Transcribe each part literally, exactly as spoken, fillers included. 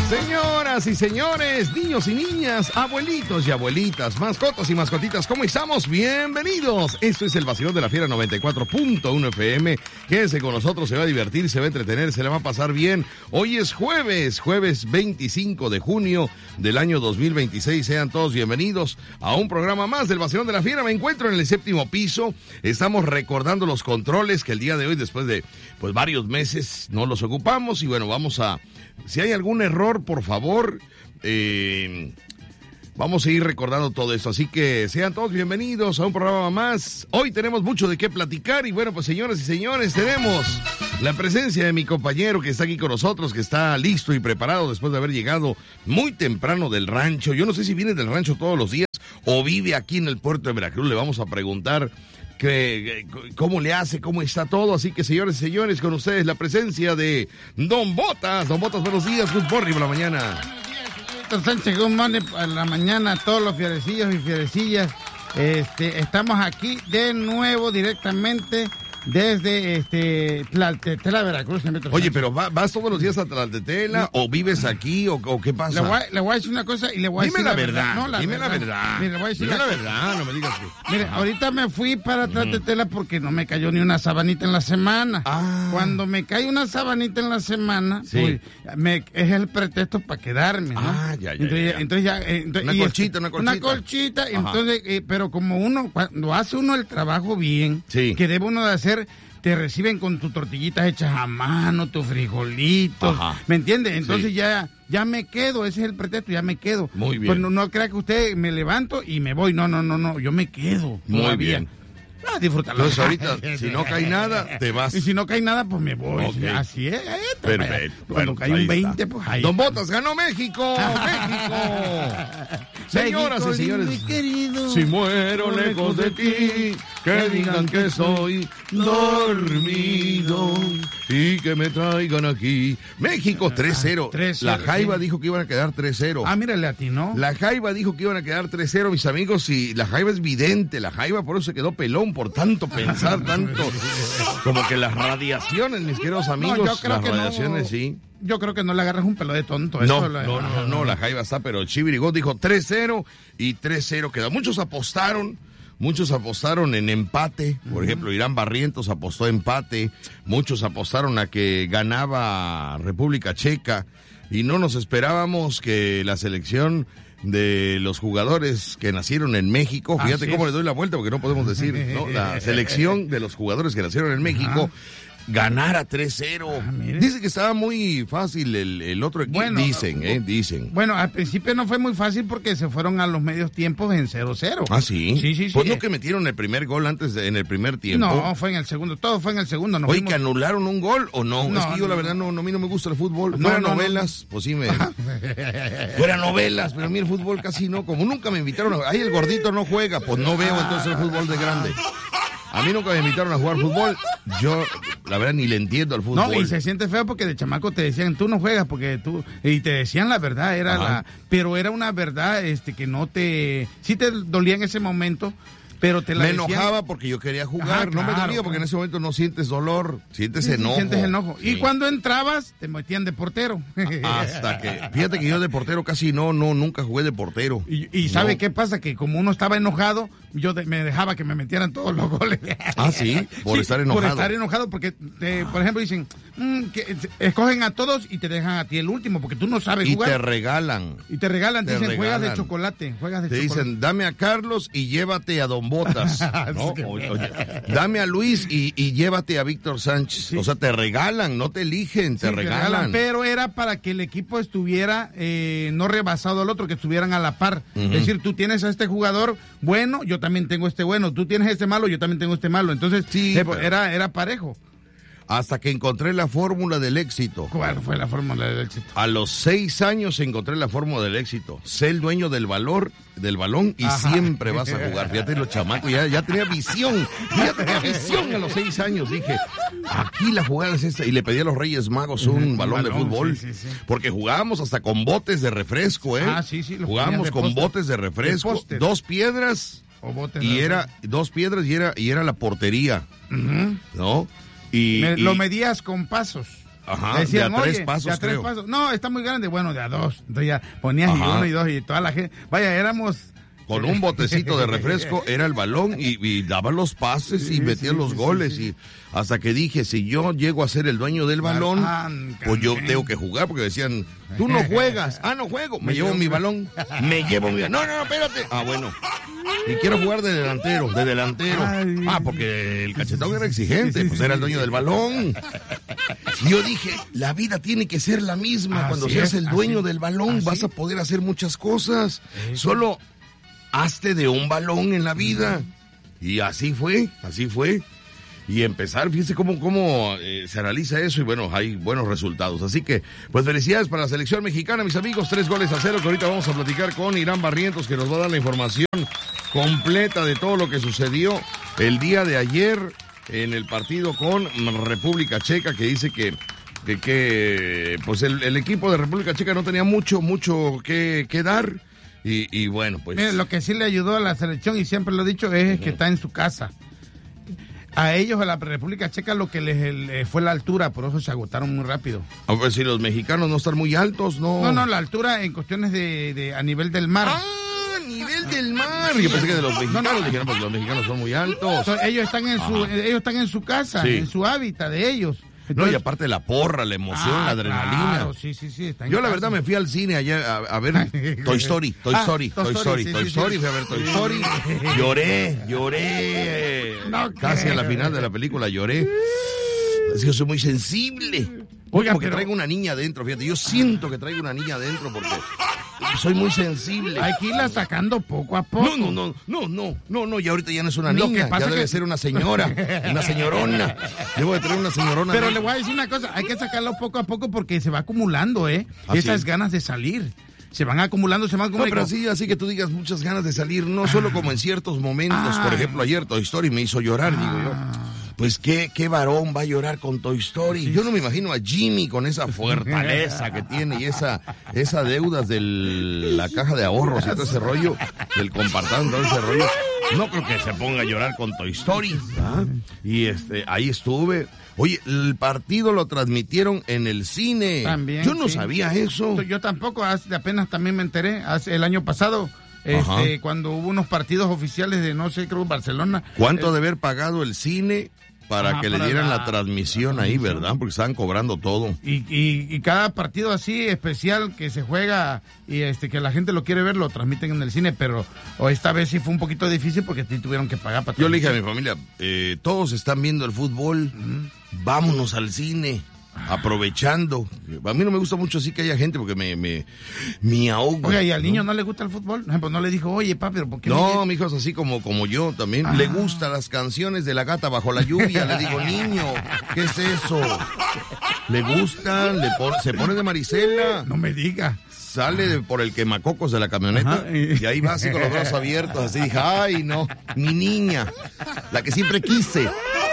Señoras y señores, niños y niñas, abuelitos y abuelitas, mascotas y mascotitas, ¿cómo estamos? Bienvenidos. Esto es el Vacilón de la Fiera noventa y cuatro punto uno F M. Quédese con nosotros, se va a divertir, se va a entretener, se le va a pasar bien. Hoy es jueves, jueves veinticinco de junio del año dos mil veintiséis. Sean todos bienvenidos a un programa más del Vacilón de la Fiera. Me encuentro en el séptimo piso. Estamos recordando los controles que el día de hoy, después de pues varios meses, no los ocupamos. Y bueno, vamos a... Si hay algún error, por favor, eh, vamos a ir recordando todo esto. Así que sean todos bienvenidos a un programa más. Hoy tenemos mucho de qué platicar y bueno, pues señoras y señores, tenemos la presencia de mi compañero que está aquí con nosotros, que está listo y preparado después de haber llegado muy temprano del rancho. Yo no sé si viene del rancho todos los días o vive aquí en el puerto de Veracruz. Le vamos a preguntar que, cómo le hace, cómo está todo. Así que, señores y señores, con ustedes la presencia de Don Botas. Don Botas, buenos días, good morning por la mañana. Buenos días, Sánchez, good morning por la mañana a todos los fierecillos y fierecillas. Este, estamos aquí de nuevo directamente desde este Tlaltetela, Veracruz. Oye, pero ¿va, ¿vas todos los días a Tlaltetela o vives aquí o, o qué pasa? Le voy, le voy a decir una cosa y le voy a dime decir la, la verdad. verdad. No, la dime verdad. la verdad. Mire, le voy a decir dime la, la verdad, no me digas que... Mire, ahorita me fui para Tlaltetela porque no me cayó ni una sabanita en la semana. Ah. Cuando me cae una sabanita en la semana, sí. pues, me, es el pretexto para quedarme, ¿no? Ah, ya, ya. Entonces, ya. entonces ya eh, entonces, una, colchita, una colchita, una colchita. Una colchita, entonces, eh, pero como uno, cuando hace uno el trabajo bien, sí. que debe uno de hacer... Te reciben con tus tortillitas hechas a mano, tus frijolitos, ajá. ¿me entiendes? Entonces sí. ya ya me quedo, ese es el pretexto, ya me quedo. Muy bien. Pues no, no crea que usted me levanto y me voy, no, no, no, no, yo me quedo. Muy todavía. bien. Ah, disfrútalo. Entonces ahorita, si no cae nada, te vas. Y si no cae nada, pues me voy. Okay. Así es. Perfecto. Cuando bueno, cae un veinte, está. pues ahí. Don Botas, ganó México. México. Señoras México, y señores, lindo y querido, si muero lejos de ti, que digan que soy dormido y que me traigan aquí. México tres cero. La Jaiba sí. dijo que iban a quedar tres cero. Ah, mira, le atinó. La Jaiba dijo que iban a quedar tres cero, mis amigos, y la Jaiba es vidente. La Jaiba por eso se quedó pelón, por tanto pensar, tanto como que las radiaciones, mis queridos amigos, no, yo creo las que radiaciones no. sí. Yo creo que no le agarras un pelo de tonto. No, eso no, no, no, no, la Jaiba está, pero Chivirigot dijo tres cero y tres cero quedó. Muchos apostaron, muchos apostaron en empate. Por uh-huh. ejemplo, Irán Barrientos apostó empate. Muchos apostaron a que ganaba República Checa. Y no nos esperábamos que la selección de los jugadores que nacieron en México, fíjate Así cómo es. le doy la vuelta porque no podemos decir, ¿no? La selección de los jugadores que nacieron en México... Uh-huh. Ganara tres cero. Ah, dice que estaba muy fácil el, el otro equipo. Bueno, dicen, eh, dicen. Bueno, al principio no fue muy fácil porque se fueron a los medios tiempos en cero cero. Ah, sí. Sí, sí, sí. Pues no que metieron el primer gol antes de, en el primer tiempo. No, fue en el segundo. Todo fue en el segundo. Nos Oye, fuimos... ¿que anularon un gol o no? no es que yo no, la verdad no, no, a mí no me gusta el fútbol. No, Fuera no, novelas, no. pues sí me... Fuera novelas, pero a mí el fútbol casi no. Como nunca me invitaron a... Ay, el gordito no juega, pues no veo entonces el fútbol de grande. A mí nunca me invitaron a jugar fútbol. Yo, la verdad, ni le entiendo al fútbol. No, y se siente feo porque de chamaco te decían, tú no juegas porque tú... Y te decían la verdad, era Ajá. la... Pero era una verdad este que no te... Sí te dolía en ese momento, pero te la Me decían... enojaba porque yo quería jugar. Ajá, no claro, me dolía porque en ese momento no sientes dolor, sientes sí, enojo. Sientes enojo. Sí. Y cuando entrabas, te metían de portero. Hasta que... Fíjate que yo de portero casi no, no, nunca jugué de portero. Y, y ¿sabe no. qué pasa? Que como uno estaba enojado, yo de, me dejaba que me metieran todos los goles. Ah, ¿sí? Por sí, estar enojado. Por estar enojado, porque, eh, por ejemplo, dicen, mmm, que escogen a todos y te dejan a ti el último, porque tú no sabes y jugar. Y te regalan. Y te regalan, te dicen, regalan. juegas de chocolate, juegas de te chocolate. Te dicen, dame a Carlos y llévate a Don Botas. ¿no? Oye, oye, dame a Luis y, y llévate a Víctor Sánchez. Sí. O sea, te regalan, no te eligen, te, sí, regalan. te regalan. Pero era para que el equipo estuviera eh, no rebasado al otro, que estuvieran a la par. Uh-huh. Es decir, tú tienes a este jugador bueno, yo también tengo este bueno. Tú tienes este malo, yo también tengo este malo. Entonces, sí, eh, pero... era, era parejo. Hasta que encontré la fórmula del éxito. ¿Cuál fue la fórmula del éxito? A los seis años encontré la fórmula del éxito. Sé el dueño del valor, del balón y Ajá. siempre vas a jugar. Fíjate, los chamacos ya, ya tenía visión. Ya tenía visión a los seis años. Dije, aquí la jugada es esta. Y le pedí a los Reyes Magos un, un balón, balón de fútbol. Sí, sí, sí. Porque jugábamos hasta con botes de refresco, ¿eh? Ah, sí, sí. Jugábamos con póster. botes de refresco. De dos piedras. O botes y de era refresco. Dos piedras y era, y era la portería. Uh-huh. ¿No? Y, Me, y, lo medías con pasos. Ajá, decían, de a tres oye, pasos, de a tres creo. pasos. No, está muy grande. Bueno, de a dos. Entonces ya ponías y uno y dos y toda la gente. Vaya, éramos... Con un botecito de refresco era el balón y, y daban los pases y Sí, metían sí, los sí, goles. sí. Y hasta que dije, si yo llego a ser el dueño del balón, Balón, pues yo campeón. tengo que jugar, porque decían, tú no juegas. Ah, no juego. Me llevo mi balón. Me llevo mi balón. No, no, no, espérate. Ah, bueno. Y quiero jugar de delantero, de delantero. Ay. Ah, porque el cachetón era exigente, Sí, sí, pues sí, era el sí. dueño del balón. Y yo dije, la vida tiene que ser la misma. Así Cuando seas es, el dueño así, del balón, así. vas a poder hacer muchas cosas. Eso. Solo hazte de un balón en la vida. Y así fue, así fue. Y empezar, fíjese cómo, cómo eh, se analiza eso y bueno, hay buenos resultados. Así que, pues felicidades para la selección mexicana, mis amigos, tres goles a cero, que ahorita vamos a platicar con Irán Barrientos, que nos va a dar la información completa de todo lo que sucedió el día de ayer en el partido con República Checa, que dice que, que, que pues el, el equipo de República Checa no tenía mucho, mucho que, que dar. Y, y bueno, pues... Mire, lo que sí le ayudó a la selección, y siempre lo he dicho, es que está en su casa. A ellos, a la República Checa, lo que les, les fue la altura, por eso se agotaron muy rápido. A ver, si los mexicanos no están muy altos, no... No, no, la altura en cuestiones de, de a nivel del mar. ¡Ah! Nivel del mar. Yo pensé que de los mexicanos, No, no. dijeron, pues los mexicanos son muy altos. So, ellos están en su, Ajá. ellos están en su casa, Sí. en su hábitat de ellos. No, Entonces- y aparte la porra, la emoción, Ah, la adrenalina. claro, sí, sí, sí, está en Yo la casa. verdad me fui al cine allá a, a ver Toy Story, Toy Ah, Story, Toy Toy Story, Story, sí, Toy sí, Story, sí. fui a ver Toy Story, lloré, lloré, No casi creo. a la final de la película lloré. Es que yo soy muy sensible. Oiga, Porque pero- traigo una niña adentro, fíjate, yo siento que traigo una niña adentro porque soy muy sensible. Hay que irla sacando poco a poco. No, no, no, no, no, no, no, y ahorita ya no es una Lo niña, que pasa ya debe que- ser una señora, una señorona. Debo de tener una señorona. Pero ¿no? le voy a decir una cosa, hay que sacarlo poco a poco porque se va acumulando, ¿eh? ¿Ah, Esas sí? ganas de salir. Se van acumulando, se van No, acumulando. pero así, así que tú digas muchas ganas de salir, no solo como en ciertos momentos. Por Ah. ejemplo, ayer Toy Story me hizo llorar, digo yo. Pues qué, qué varón va a llorar con Toy Story. Yo no me imagino a Jimmy con esa fortaleza que tiene y esa, esa deudas de la caja de ahorros y todo ese rollo, del compartán, todo ese rollo. No creo que se ponga a llorar con Toy Story. ¿Ah? Y este, ahí estuve. Oye, el partido lo transmitieron en el cine. También, Yo no sí. sabía eso. Yo tampoco, hace- apenas también me enteré, hace el año pasado, Ajá. este, cuando hubo unos partidos oficiales de, no sé, creo, Barcelona. ¿Cuánto Eh, de haber pagado el cine para Ajá, que le para dieran la, la transmisión ahí, verdad? Porque estaban cobrando todo. Y, y, y cada partido así especial que se juega y este que la gente lo quiere ver lo transmiten en el cine, pero o esta vez sí fue un poquito difícil porque sí tuvieron que pagar para Yo le dije a mi familia, eh, todos están viendo el fútbol, vámonos al cine, aprovechando. A mí no me gusta mucho así que haya gente porque me, me, me ahogo. Oiga, ¿y al niño no le gusta el fútbol? No, pues no le dijo, oye, papi, pero ¿por qué No, me- mi hijo es así como, como yo también. Ah. Le gustan las canciones de La Gata Bajo la Lluvia. Le digo, niño, ¿qué es eso? Le gustan, le pon- se pone de Marisela. No me diga. Sale de- por el quemacocos de la camioneta. Ajá, y- Y ahí va así con los brazos abiertos. Así dije, ay, no, mi niña, la que siempre quise.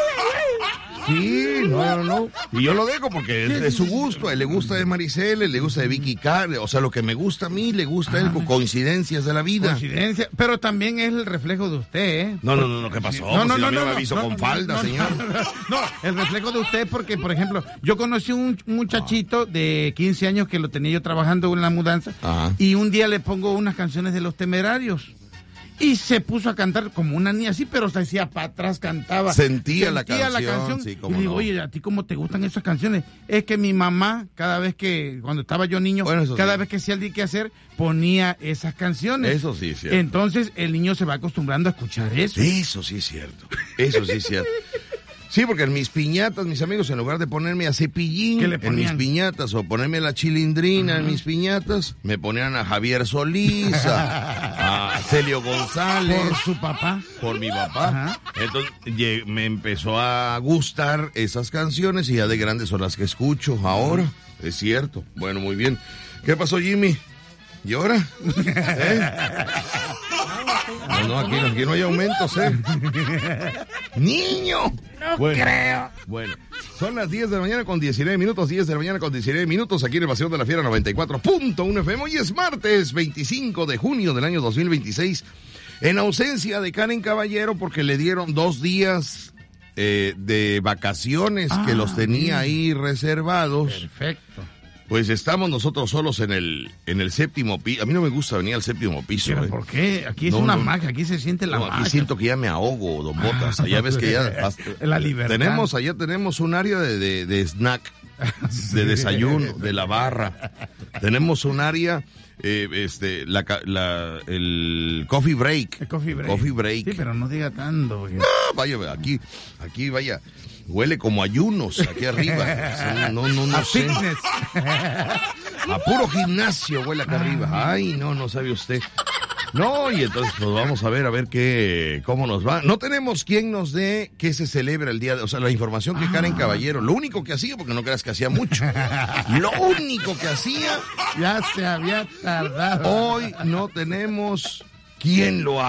Sí, no, no, no. Y yo lo dejo porque es de su gusto. A él le gusta de Maricela, le gusta de Vicky Carr. O sea, lo que me gusta a mí, le gusta a él, con coincidencias de la vida. Coincidencia, pero también es el reflejo de usted, ¿eh? No, no, no, no, ¿qué pasó? No, no, Pues si no, a mí no, me no, aviso no, con no, falda, no, señor. No, el reflejo de usted porque, por ejemplo, yo conocí un muchachito de quince años que lo tenía yo trabajando en la mudanza Ajá. y un día le pongo unas canciones de Los Temerarios y se puso a cantar como una niña así, pero se hacía para atrás, cantaba. Sentía la canción, sí, cómo y digo, no. oye, ¿a ti cómo te gustan esas canciones? Es que mi mamá, cada vez que, cuando estaba yo niño, Bueno, eso cada sí. vez que hacía el día que hacer, ponía esas canciones. Eso sí es cierto. Entonces el niño se va acostumbrando a escuchar eso. Eso sí es cierto. Eso sí es cierto. Sí, porque en mis piñatas, mis amigos, en lugar de ponerme a Cepillín, ¿Qué le en mis ponían? piñatas, o ponerme la Chilindrina en mis piñatas, me ponían a Javier Solís, a, a Celio González, Por su papá. por mi papá. Ajá. Entonces lle- me empezó a gustar esas canciones y ya de grandes son las que escucho ahora. Es cierto. Bueno, muy bien. ¿Qué pasó, Jimmy? ¿Llora? ¿Eh? No, no, aquí, no- aquí no hay aumentos, ¿eh? ¡Niño! No Bueno. creo. Bueno, son las diez de la mañana con diecinueve minutos, diez de la mañana con diecinueve minutos, aquí en el Pasión de la Fiera noventa y cuatro punto uno F M. Hoy es martes veinticinco de junio del año dos mil veintiséis. En ausencia de Karen Caballero porque le dieron dos días eh, de vacaciones ah, que los tenía ahí reservados. Perfecto. Pues estamos nosotros solos en el en el séptimo piso. A mí no me gusta venir al séptimo piso. ¿Pero eh. por qué? Aquí es no, una no, magia, aquí se siente la no, magia. Aquí siento que ya me ahogo, don Botas. Allá ves que ya... La libertad. Tenemos, allá tenemos un área de, de, de snack, sí. de desayuno, de la barra. Tenemos un área... Eh, este, la, la, el coffee break. El coffee break. Coffee break. Sí, pero no diga tanto. Porque... No, vaya, aquí, aquí, vaya, huele como ayunos aquí arriba. No, no, no a sé. Fitness. A puro gimnasio huele acá arriba. Ay, no, no sabe usted. No, y entonces pues vamos a ver, a ver qué, cómo nos va. No tenemos quien nos dé que se celebra el día de, o sea, la información que Karen Caballero, lo único que hacía, porque no creas que hacía mucho, lo único que hacía, ya se había tardado. Hoy no tenemos quien lo haga.